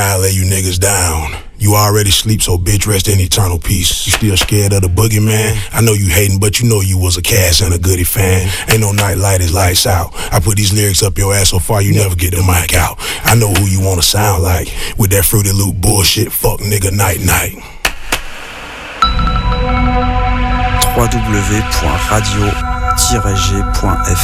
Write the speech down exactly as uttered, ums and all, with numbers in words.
I lay you niggas down. You already sleep, so bitch rest in eternal peace. You still scared of the boogeyman? I know you hating, but you know you was a Cass and a Goody fan. Ain't no night light, it's lights out. I put these lyrics up your ass so far you never get the mic out. I know who you wanna sound like with that Fruity Loop bullshit. Fuck nigga night night. w w w point radio tiret g point f